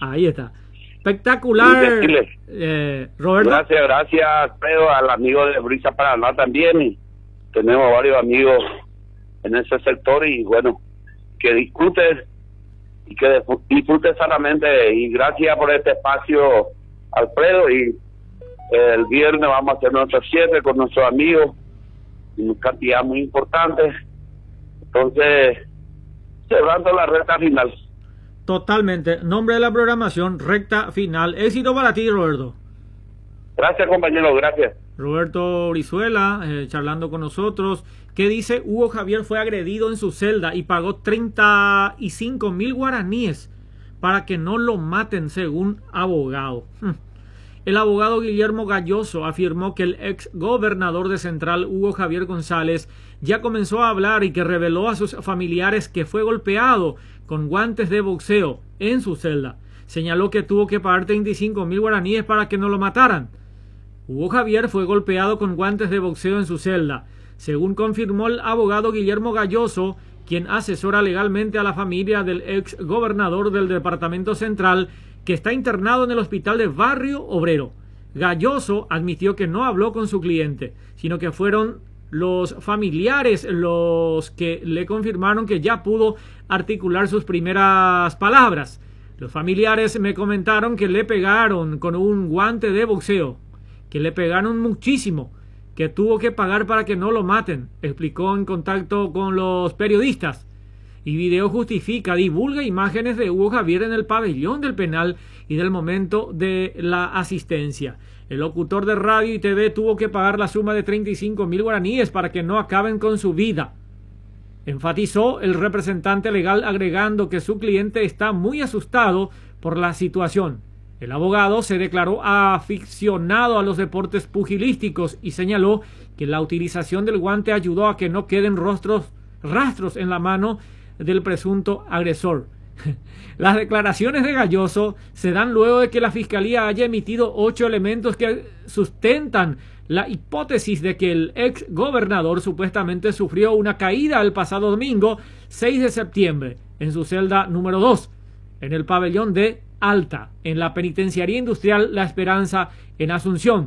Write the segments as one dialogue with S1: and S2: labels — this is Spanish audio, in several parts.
S1: Ahí está. Espectacular, Roberto.
S2: Gracias, Alfredo, al amigo de Brisa Paraná también. Y tenemos varios amigos en ese sector y bueno, que discutes y que disfrute sanamente. Y gracias por este espacio, Alfredo. Y el viernes vamos a hacer nuestro cierre con nuestros amigos, una cantidad muy importante. Entonces, cerrando la recta final.
S1: Totalmente. Nombre de la programación, recta final. Éxito para ti, Roberto.
S2: Gracias, compañero, gracias.
S1: Roberto Brizuela, charlando con nosotros. ¿Qué dice? Hugo Javier fue agredido en su celda y pagó 35,000 guaraníes para que no lo maten, según abogado. El abogado Guillermo Galloso afirmó que el ex gobernador de Central, Hugo Javier González, ya comenzó a hablar y que reveló a sus familiares que fue golpeado con guantes de boxeo en su celda. Señaló que tuvo que pagar 35,000 guaraníes para que no lo mataran. Hugo Javier fue golpeado con guantes de boxeo en su celda, según confirmó el abogado Guillermo Galloso, quien asesora legalmente a la familia del ex gobernador del Departamento Central, que está internado en el hospital de Barrio Obrero. Galloso admitió que no habló con su cliente, sino que fueron los familiares los que le confirmaron que ya pudo articular sus primeras palabras. Los familiares me comentaron que le pegaron con un guante de boxeo, que le pegaron muchísimo, que tuvo que pagar para que no lo maten, explicó en contacto con los periodistas. Y video justifica, divulga imágenes de Hugo Javier en el pabellón del penal y del momento de la asistencia. El locutor de radio y TV tuvo que pagar la suma de 35,000 guaraníes para que no acaben con su vida. Enfatizó el representante legal, agregando que su cliente está muy asustado por la situación. El abogado se declaró aficionado a los deportes pugilísticos y señaló que la utilización del guante ayudó a que no queden rastros en la mano del presunto agresor. Las declaraciones de Galloso se dan luego de que la Fiscalía haya emitido 8 elementos que sustentan la hipótesis de que el ex gobernador supuestamente sufrió una caída el pasado domingo 6 de septiembre en su celda número 2 en el pabellón de Alta, en la penitenciaría industrial La Esperanza en Asunción.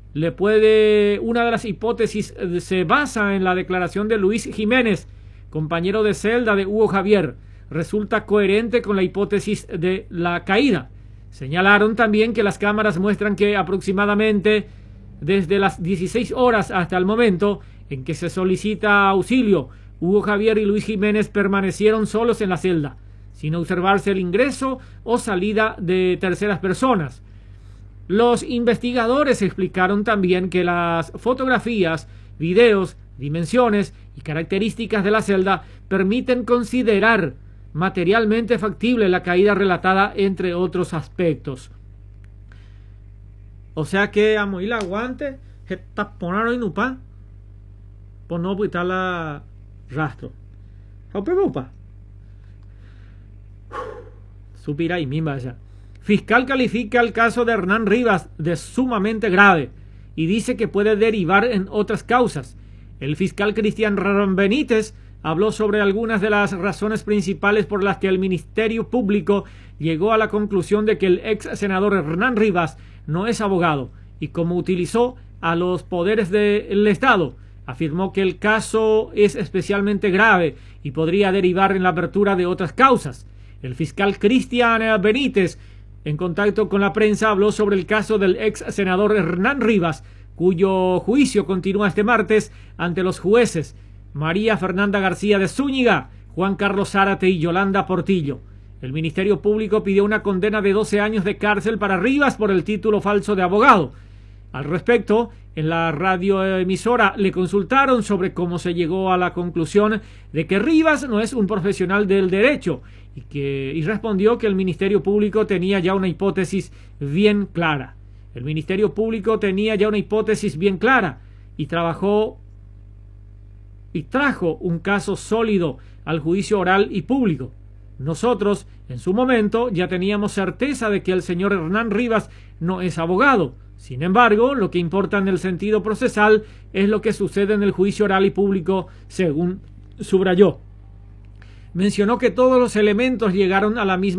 S1: Una de las hipótesis se basa en la declaración de Luis Jiménez, compañero de celda de Hugo Javier. Resulta coherente con la hipótesis de la caída. Señalaron también que las cámaras muestran que aproximadamente desde las 16 horas hasta el momento en que se solicita auxilio, Hugo Javier y Luis Jiménez permanecieron solos en la celda, sin observarse el ingreso o salida de terceras personas. Los investigadores explicaron también que las fotografías, videos, dimensiones y características de la celda permiten considerar materialmente factible la caída relatada, entre otros aspectos. O sea que a morir la guante se taponaron en upa por no quitar la rastro. Supira y mimba ya. Fiscal califica el caso de Hernán Rivas de sumamente grave y dice que puede derivar en otras causas. El fiscal Cristian Benítez habló sobre algunas de las razones principales por las que el Ministerio Público llegó a la conclusión de que el ex senador Hernán Rivas no es abogado y cómo utilizó a los poderes del Estado. Afirmó que el caso es especialmente grave y podría derivar en la apertura de otras causas. El fiscal Cristian Benítez, en contacto con la prensa, habló sobre el caso del ex senador Hernán Rivas, cuyo juicio continúa este martes ante los jueces María Fernanda García de Zúñiga, Juan Carlos Zárate y Yolanda Portillo. El Ministerio Público pidió una condena de 12 años de cárcel para Rivas por el título falso de abogado. Al respecto, en la radioemisora le consultaron sobre cómo se llegó a la conclusión de que Rivas no es un profesional del derecho y respondió que el Ministerio Público tenía ya una hipótesis bien clara. El Ministerio Público tenía ya una hipótesis bien clara y trajo un caso sólido al juicio oral y público. Nosotros, en su momento, ya teníamos certeza de que el señor Hernán Rivas no es abogado. Sin embargo, lo que importa en el sentido procesal es lo que sucede en el juicio oral y público, según subrayó. Mencionó que todos los elementos llegaron a la misma